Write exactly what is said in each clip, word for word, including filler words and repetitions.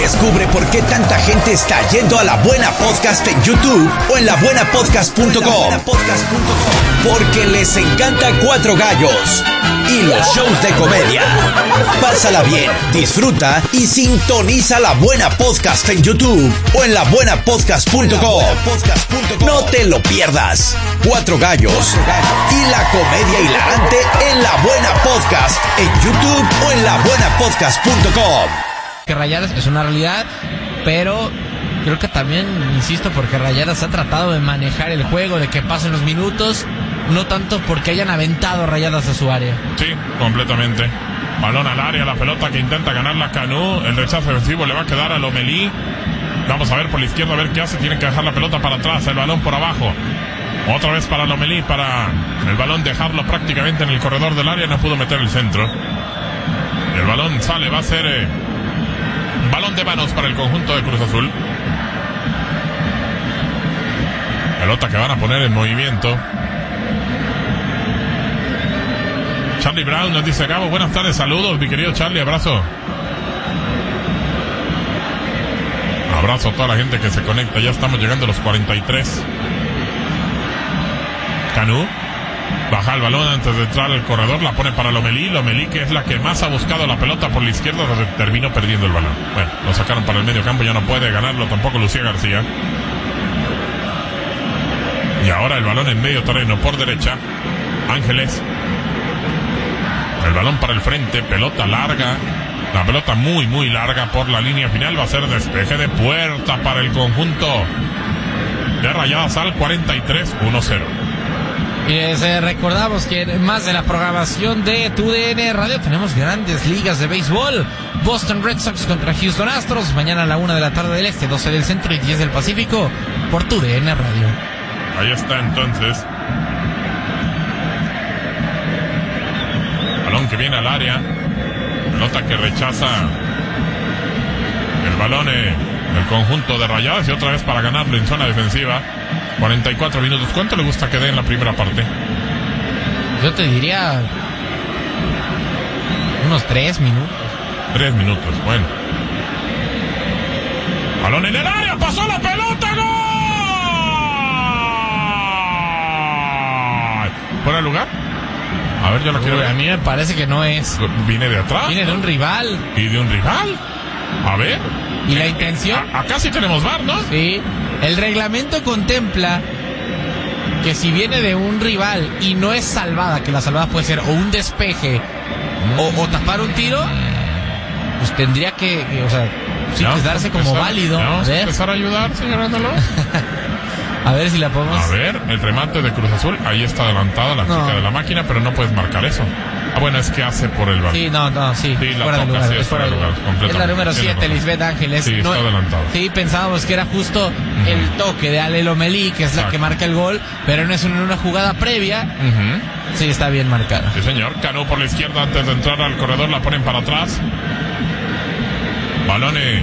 Descubre por qué tanta gente está yendo a La Buena Podcast en YouTube o en la buena podcast punto com. Porque les encanta Cuatro Gallos y los shows de comedia. Pásala bien, disfruta y sintoniza La Buena Podcast en YouTube o en la buena podcast punto com. No te lo pierdas. Cuatro Gallos y la comedia hilarante en La Buena Podcast en YouTube o en la buena podcast punto com. Que Rayadas es una realidad, pero creo que también, insisto, porque Rayadas ha tratado de manejar el juego, de que pasen los minutos, no tanto porque hayan aventado Rayadas a su área. Sí, completamente. Balón al área, la pelota que intenta ganar la Canú, el rechazo defensivo le va a quedar a Lomelí. Vamos a ver por la izquierda, a ver qué hace, tiene que dejar la pelota para atrás, el balón por abajo. Otra vez para Lomelí, para el balón dejarlo prácticamente en el corredor del área, no pudo meter el centro. El balón sale, va a ser... Eh, balón de manos para el conjunto de Cruz Azul. Pelota que van a poner en movimiento. Charlie Brown nos dice: Gabo, buenas tardes, saludos, mi querido Charlie, abrazo. Abrazo a toda la gente que se conecta, ya estamos llegando a los cuarenta y tres. Canú baja el balón antes de entrar al corredor, la pone para Lomelí. Lomelí, que es la que más ha buscado la pelota por la izquierda, terminó perdiendo el balón. Bueno, lo sacaron para el medio campo, ya no puede ganarlo tampoco Lucía García. Y ahora el balón en medio terreno por derecha, Ángeles. El balón para el frente, pelota larga. La pelota muy muy larga por la línea final, va a ser despeje de puerta para el conjunto de Rayadas al cuarenta y tres, uno cero. Y les eh, recordamos que más de la programación de Tu D N Radio tenemos grandes ligas de béisbol. Boston Red Sox contra Houston Astros, mañana a la una de la tarde del este, doce del centro y diez del Pacífico, por Tu D N Radio. Ahí está entonces. Balón que viene al área. Pelota que rechaza el balón eh, el conjunto de Rayadas y otra vez para ganarlo en zona defensiva. cuarenta y cuatro minutos. ¿Cuánto le gusta que dé en la primera parte? Yo te diría unos tres minutos. Tres minutos, bueno. Balón en el área, pasó la pelota, ¡gol! ¿Fuera de lugar? A ver, yo la quiero ver. A mí me parece que no es. Viene de atrás. Viene de un rival. ¿Y de un rival? A ver. ¿Y la intención? A, acá sí tenemos V A R, ¿no? Sí. El reglamento contempla que si viene de un rival y no es salvada, que la salvada puede ser o un despeje o, o tapar un tiro, pues tendría que, que o sea, sí, pues darse como empezar, válido. Vamos a ver. a empezar a ayudar, señor Ándalo. A ver si la podemos... A ver, el remate de Cruz Azul, ahí está adelantada la no. chica de la máquina, pero no puedes marcar eso. Ah, bueno, es que hace por el balón. Sí, no, no, sí, sí la fuera de lugar, sí, es fuera de lugar. lugar Es la número siete, Lisbeth Ángeles. Sí, no, está adelantado. Sí, pensábamos que era justo uh-huh. el toque de Ale Lomelí, que es Exacto. la que marca el gol, pero no es en una jugada previa. Uh-huh. Sí, está bien marcada. Sí, señor. Canú por la izquierda antes de entrar al corredor, la ponen para atrás. Balone.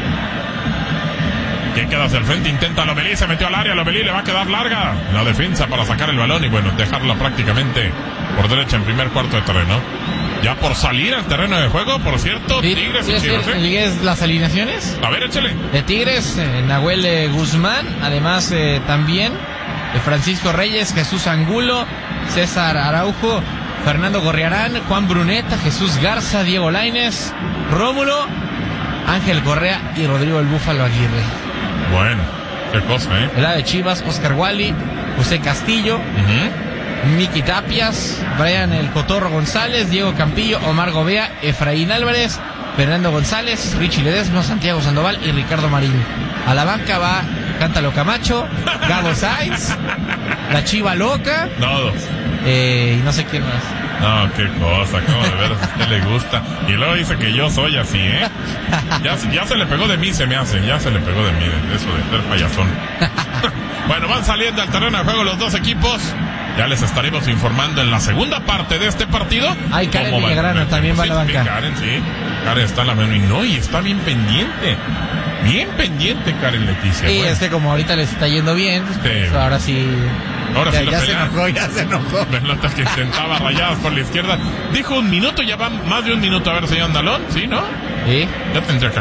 Que queda hacia el frente, intenta Lomelí, se metió al área, Lomelí le va a quedar larga la defensa para sacar el balón y bueno, dejarla prácticamente por derecha en primer cuarto de terreno. Ya por salir al terreno de juego, por cierto, sí, Tigres sí, y Chivas, sí, ¿eh? ¿Ligues las alineaciones? A ver, échale. De Tigres, eh, Nahuel eh, Guzmán, además eh, también de Francisco Reyes, Jesús Angulo, César Araujo, Fernando Gorriarán, Juan Bruneta, Jesús Garza, Diego Lainez, Rómulo, Ángel Correa y Rodrigo el Búfalo Aguirre. Bueno, qué cosa, ¿eh? El lado de Chivas, Oscar Wally, José Castillo, uh-huh. Miki Tapias, Brian el Cotorro González, Diego Campillo, Omar Gobea, Efraín Álvarez, Fernando González, Richie Ledesma, Santiago Sandoval y Ricardo Marín. A la banca va Cántalo Camacho, Gabo Sainz, la Chiva Loca. Todos. Eh, y no sé quién más. No, qué cosa, cómo de veras a usted le gusta. Y luego dice que yo soy así, ¿eh? Ya, ya se le pegó de mí, se me hace. Ya se le pegó de mí, de eso de ser payasón. Bueno, van saliendo al terreno de juego los dos equipos. Ya les estaremos informando en la segunda parte de este partido. Ay, Karen Villagrano también va a la banca. Karen, sí. Karen está en la mano y no, y está bien pendiente. Bien pendiente, Karen Leticia. Sí, bueno. Es que como ahorita les está yendo bien, pues sí. ahora sí... Ahora ya, sí lo ya se enojó, ya se enojó. Pelota que intentaba Rayadas por la izquierda. Dijo un minuto, ya va más de un minuto. A ver, señor Andalón, ¿sí, no? Sí. Ya tendría que